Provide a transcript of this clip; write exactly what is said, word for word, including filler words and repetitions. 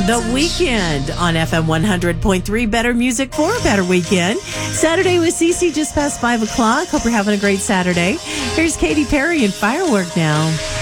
The Weekend on F M one hundred point three. Better music for a better weekend. Saturday with Cece just past five o'clock. Hope you're having a great Saturday. Here's Katy Perry and Firework now.